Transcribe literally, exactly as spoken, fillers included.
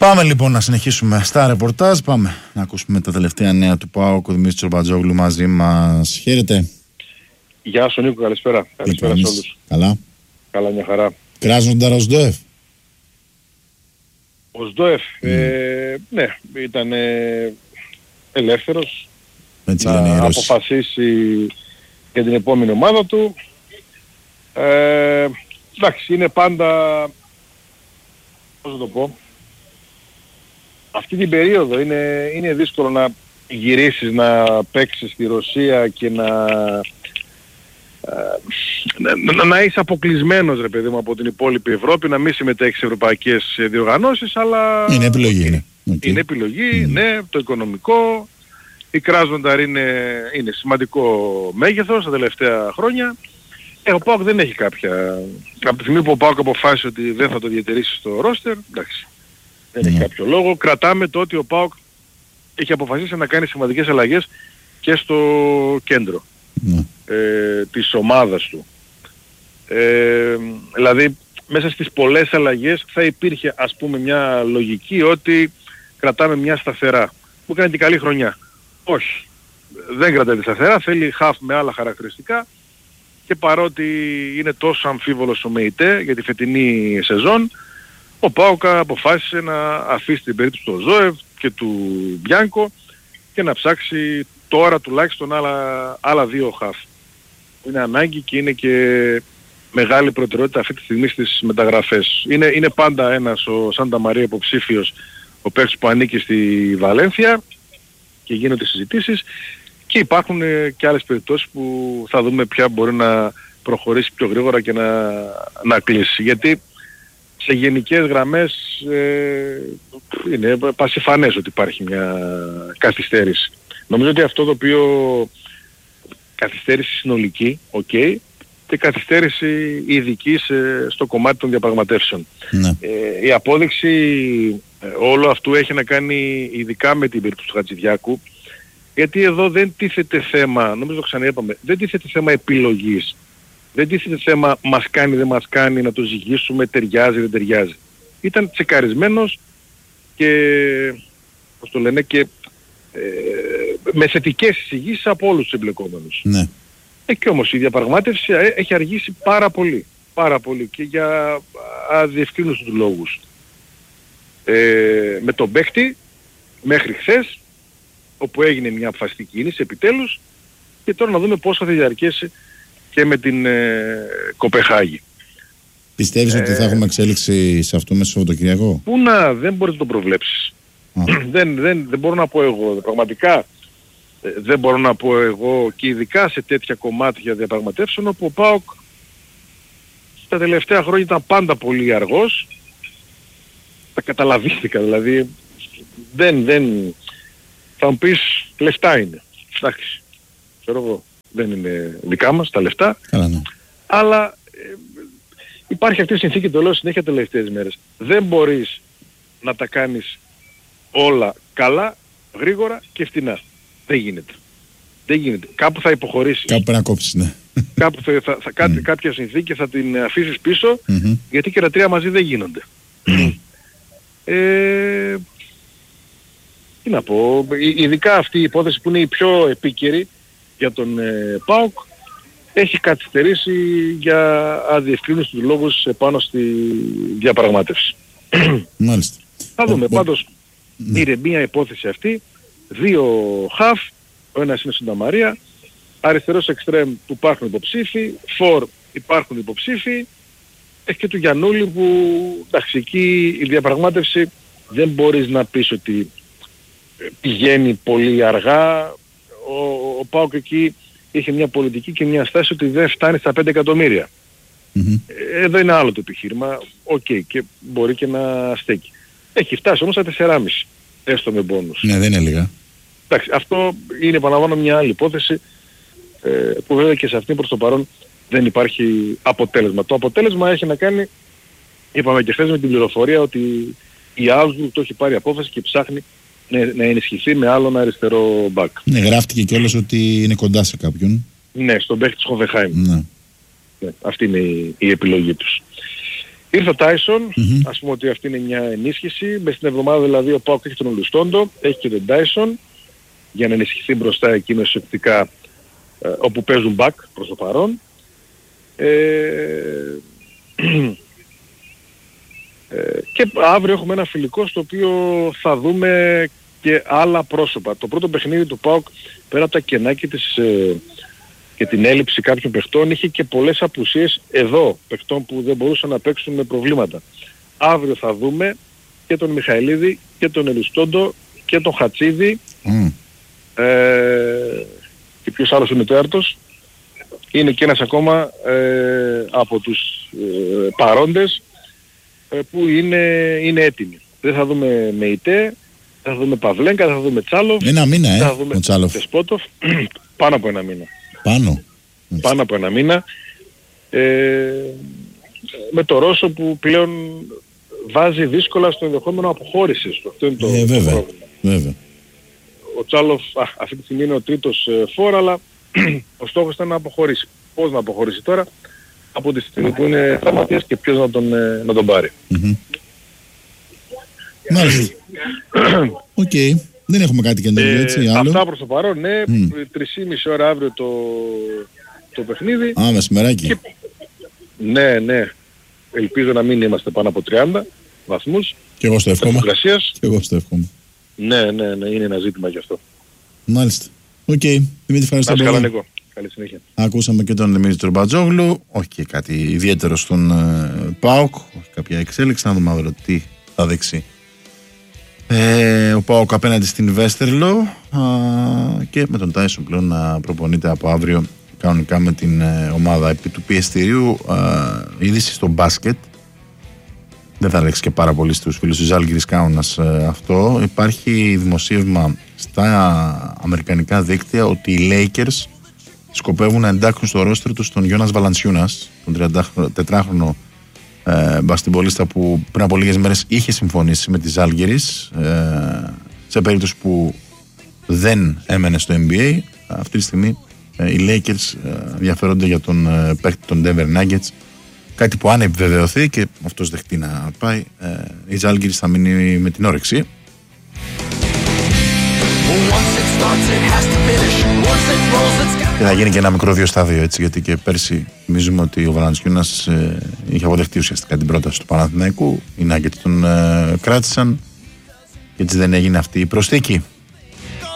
Πάμε λοιπόν να συνεχίσουμε στα ρεπορτάζ. Πάμε να ακούσουμε τα τελευταία νέα του ΠΑΟΚ. Ο Δημήτρης Τσορμπατζόγλου μαζί μας. Χαίρετε. Γεια σου Νίκο, καλησπέρα. Καλησπέρα σε όλους. Καλά. Καλά, μια χαρά. Κράζοντα Ροσδόεφ. Ο Σδόεφ, mm. ε, ναι, ήταν ε, ελεύθερος Έτσι να αποφασίσει για την επόμενη ομάδα του. Ε, εντάξει, είναι πάντα, πώς θα το πω, αυτή την περίοδο είναι, είναι δύσκολο να γυρίσεις, να παίξεις στη Ρωσία και να, να, να, να είσαι αποκλεισμένος ρε παιδί μου από την υπόλοιπη Ευρώπη, να μην συμμετέχεις σε ευρωπαϊκές διοργανώσεις, αλλά είναι επιλογή. Είναι, okay. είναι επιλογή, mm. ναι, το οικονομικό. Η Κράσνονταρ είναι, είναι σημαντικό μέγεθος τα τελευταία χρόνια. Ε, ο ΠΑΟΚ δεν έχει κάποια... Από τη στιγμή που ο ΠΑΟΚ αποφάσισε ότι δεν θα το διατηρήσει στο ρόστερ, εντάξει, δεν mm. έχει κάποιο λόγο. Κρατάμε το ότι ο ΠΑΟΚ έχει αποφασίσει να κάνει σημαντικές αλλαγές και στο κέντρο mm. ε, της ομάδας του. Ε, δηλαδή, μέσα στις πολλές αλλαγές θα υπήρχε ας πούμε μια λογική ότι κρατάμε μια σταθερά, που κάνει την καλή χρονιά. Όχι, δεν κρατάει τη σταθερά, θέλει χαφ με άλλα χαρακτηριστικά. Και παρότι είναι τόσο αμφίβολος ο ΜΕΙΤΕ για τη φετινή σεζόν, ο ΠΑΟΚ αποφάσισε να αφήσει την περίπτωση του Ζόεφ και του Μπιάνκο και να ψάξει τώρα τουλάχιστον άλλα, άλλα δύο χαφ. Είναι ανάγκη και είναι και μεγάλη προτεραιότητα αυτή τη στιγμή στις μεταγραφές. Είναι, είναι πάντα ένας ο Σάντα Μαρία υποψήφιος, ο παίκτης που ανήκει στη Βαλένθια και γίνονται συζητήσεις. Και υπάρχουν ε, και άλλες περιπτώσεις που θα δούμε ποια μπορεί να προχωρήσει πιο γρήγορα και να, να κλείσει. Γιατί σε γενικές γραμμές ε, είναι πασιφανές ότι υπάρχει μια καθυστέρηση. Νομίζω ότι αυτό το οποίο καθυστέρηση συνολική, οκ, okay, και καθυστέρηση ειδική σε, στο κομμάτι των διαπραγματεύσεων. Ναι. Ε, η απόδειξη ε, όλο αυτού έχει να κάνει ειδικά με την περίπτωση του Χατζηδιάκου. Γιατί εδώ δεν τίθεται θέμα, νομίζω το ξαναείπαμε, δεν τίθεται θέμα επιλογής. Δεν τίθεται θέμα μας κάνει, δεν μας κάνει, να το ζυγίσουμε, ταιριάζει, δεν ταιριάζει. Ήταν τσεκαρισμένος και, πώς το λένε, και ε, με θετικές εισηγήσεις από όλους τους εμπλεκόμενους. Ναι. Ε, και όμως η διαπραγμάτευση έχει αργήσει πάρα πολύ. Πάρα πολύ και για αδιευκρίνους τους λόγους. Ε, με τον παίκτη μέχρι χθες, όπου έγινε μια αποφασιστική κίνηση επιτέλους, και τώρα να δούμε πόσο θα διαρκέσει και με την ε, Κοπεχάγη. Πιστεύεις ε, ότι θα έχουμε εξέλιξη σε αυτό μέσα στο Σαββατοκυριακό? Πού να, δεν μπορείς να το προβλέψεις. δεν, δεν, δεν μπορώ να πω εγώ, πραγματικά ε, δεν μπορώ να πω εγώ, και ειδικά σε τέτοια κομμάτια διαπραγματεύσεων, όπου ο ΠΑΟΚ στα τελευταία χρόνια ήταν πάντα πολύ αργός. Τα καταλαβίστηκα, δηλαδή δεν, δεν... Θα μου πεις, λεφτά είναι. Εντάξει, ξέρω εγώ, δεν είναι δικά μας τα λεφτά. Καλά, ναι. Αλλά ε, υπάρχει αυτή η συνθήκη, το λέω συνέχεια τελευταίες μέρες. Δεν μπορείς να τα κάνεις όλα καλά, γρήγορα και φτηνά. Δεν γίνεται. Δεν γίνεται. Κάπου θα υποχωρήσεις. Κάπου να κόψεις, ναι. Κάπου θα, θα, θα κάτι, mm. κάποια συνθήκη θα την αφήσεις πίσω, mm-hmm. γιατί και τα τρία μαζί δεν γίνονται. Mm. ε, Τι να πω, ειδικά αυτή η υπόθεση που είναι η πιο επίκαιρη για τον ε, ΠΑΟΚ, έχει καθυστερήσει για αδιευκρίνητους λόγους επάνω στη διαπραγμάτευση. Μάλιστα. Θα δούμε. Πάντως ναι. είναι μια υπόθεση αυτή, δύο χαφ, ο ένας είναι Σάντα Μαρία, αριστερός εξτρέμ που υπάρχουν υποψήφοι, φορ υπάρχουν υποψήφοι, έχει και του Γιαννούλη που, εντάξει, εκεί η διαπραγμάτευση δεν μπορείς να πεις ότι πηγαίνει πολύ αργά. Ο, ο ΠΑΟΚ εκεί είχε μια πολιτική και μια στάση ότι δεν φτάνει στα πέντε εκατομμύρια. Mm-hmm. Εδώ είναι άλλο το επιχείρημα. Οκ, okay, και μπορεί και να στέκει. Έχει φτάσει όμως στα τέσσερα κόμμα πέντε, έστω με μπόνους. Ναι, δεν είναι λίγα. Εντάξει, αυτό είναι, επαναλαμβάνω, μια άλλη υπόθεση ε, που βέβαια και σε αυτήν προς το παρόν δεν υπάρχει αποτέλεσμα. Το αποτέλεσμα έχει να κάνει, είπαμε και χθες, με την πληροφορία ότι η Augsburg το έχει πάρει απόφαση και ψάχνει να ενισχυθεί με άλλον αριστερό μπακ. Ναι, γράφτηκε κιόλας ότι είναι κοντά σε κάποιον. Ναι, στον παίκτη της Hoffenheim. Ναι. Ναι, αυτή είναι η, η επιλογή τους. Ήρθε ο Τάισον, Mm-hmm. ας πούμε ότι αυτή είναι μια ενίσχυση. Μες στην εβδομάδα δηλαδή ο ΠΑΟΚ έχει τον Ολουστόντο, έχει και τον Τάισον για να ενισχυθεί μπροστά εκεί μεσοεπτικά ε, όπου παίζουν back προς το παρόν. Ε, ε, και αύριο έχουμε ένα φιλικό στο οποίο θα δούμε και άλλα πρόσωπα. Το πρώτο παιχνίδι του ΠΑΟΚ πέρα από τα κενά και, τις, ε, και την έλλειψη κάποιων παιχτών είχε και πολλές απουσίες εδώ, παιχτών που δεν μπορούσαν να παίξουν με προβλήματα. Αύριο θα δούμε και τον Μιχαηλίδη και τον Ελουστόντο και τον Χατσίδη mm. ε, και ποιος άλλος είναι τέταρτος. Είναι και ένας ακόμα ε, από τους ε, παρόντες ε, που είναι, είναι έτοιμοι. Δεν θα δούμε Μεϊτέ, θα δούμε Παυλένκα, θα δούμε Τσάλοφ. Ένα μήνα, ε, θα δούμε ο Τσάλοφ. Τεσπότοφ. Πάνω από ένα μήνα. Πάνω. Πάνω από ένα μήνα. Ε, με το Ρώσο που πλέον βάζει δύσκολα στο ενδεχόμενο αποχώρησης του. Αυτό είναι το, ε, βέβαια, το πρόβλημα. Βέβαια. Ο Τσάλοφ α, αυτή τη στιγμή είναι ο τρίτος ε, φόρ, αλλά ο στόχος ήταν να αποχωρήσει. Πώς να αποχωρήσει τώρα, από τη στιγμή που είναι τραυματίας και ποιος να τον, ε, να τον πάρει. Mm-hmm. Μάλιστα. Οκ. Okay. Δεν έχουμε κάτι καινούργιο, έτσι, άλλο. Αυτά προς το παρόν, ναι. Mm. Τρεις και μισή ώρα αύριο το, το παιχνίδι. Α, μεσημεράκι. Και... Ναι, ναι. Ελπίζω να μην είμαστε πάνω από τριάντα βαθμούς. Και εγώ στο εύχομαι. Και εγώ στο εύχομαι. Ναι, ναι, ναι. Είναι ένα ζήτημα γι' αυτό. Μάλιστα. Οκ. Okay. Δημήτρη, ευχαριστώ πολύ. Καλά, Νίκο. Καλή συνέχεια. Ακούσαμε και τον Δημήτρη Τσορμπατζόγλου. Όχι και κάτι ιδιαίτερο στον uh, ΠΑΟΚ. Όχι κάποια εξέλιξη. Να δούμε αύριο τι θα δείξει. Ε, ο ΠΑΟΚ απέναντι στην Βέστερλο και με τον Τάισον πλέον να προπονείται από αύριο κανονικά με την ε, ομάδα. Επί του πιεστηρίου ε, είδηση στο μπάσκετ, δεν θα λέξει και πάρα πολύ στους φίλους του Ζάλγκιρις Κάουνας ε, αυτό. Υπάρχει δημοσίευμα στα αμερικανικά δίκτυα ότι οι Lakers σκοπεύουν να εντάξουν στο ρόστερ τους τον Γιώνας Βαλανσιούνας, τον τριαντάτετράχρονο Ε, μπασκετμπολίστα που πριν από λίγες μέρες είχε συμφωνήσει με τη Ζάλγκιρις ε, σε περίπτωση που δεν έμενε στο N B A. Αυτή τη στιγμή ε, οι Lakers ε, ενδιαφέρονται για τον ε, παίκτη των Denver Nuggets, κάτι που αν επιβεβαιωθεί και αυτός δεχτεί να πάει, ε, η Ζάλγκιρις θα μείνει με την όρεξη. Και θα γίνει και ένα μικρό δύο στάδιο, έτσι, γιατί και πέρσι νομίζουμε ότι ο Βαλανσιούνας ε, είχε αποδεχτεί ουσιαστικά την πρόταση του Παναθηναϊκού. Οι Nuggets τον ε, κράτησαν και έτσι δεν έγινε αυτή η προσθήκη.